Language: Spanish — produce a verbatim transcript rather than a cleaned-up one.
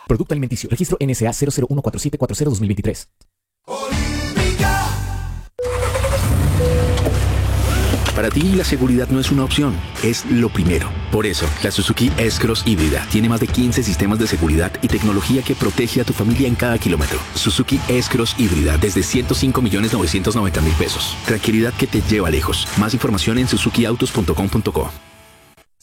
Producto alimenticio. Registro N S A cero cero uno cuatro siete cuatro cero dos mil veintitrés. Para ti, la seguridad no es una opción, es lo primero. Por eso, la Suzuki S-Cross híbrida tiene más de quince sistemas de seguridad y tecnología que protege a tu familia en cada kilómetro. Suzuki S-Cross híbrida desde ciento cinco millones novecientos noventa mil pesos. Tranquilidad que te lleva lejos. Más información en suzuki autos punto com punto co.